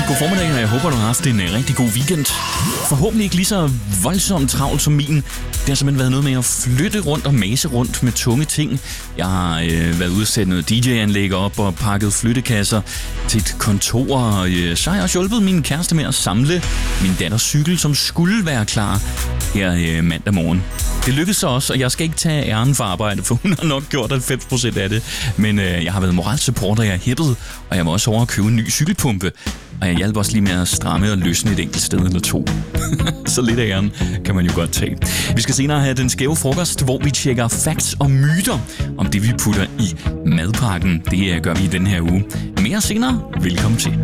God formiddag, og jeg håber, du har haft en rigtig god weekend. Forhåbentlig ikke lige så voldsomt travlt som min. Det har simpelthen været noget med at flytte rundt og mase rundt med tunge ting. Jeg har været ude og sætte noget DJ-anlæg op og pakket flyttekasser til et kontor. Og så har jeg også hjulpet min kæreste med at samle min datters cykel, som skulle være klar her mandag morgen. Det lykkedes så også, og jeg skal ikke tage æren for arbejde, for hun har nok gjort 90% af det. Men jeg har været moralsupport, og jeg er hippet, og jeg var også over at købe en ny cykelpumpe. Og jeg hjalp også lige med at stramme og løsne et enkelt sted eller to. Så lidt af æren kan man jo godt tage. Vi skal senere have den skæve frokost, hvor vi tjekker facts og myter om det, vi putter i madpakken. Det gør vi i den her uge. Mere senere. Velkommen til.